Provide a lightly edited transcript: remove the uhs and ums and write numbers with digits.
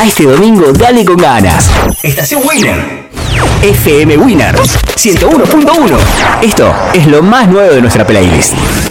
este domingo dale con ganas. Estación Winner. FM Winner 101.1. Esto es lo más nuevo de nuestra playlist.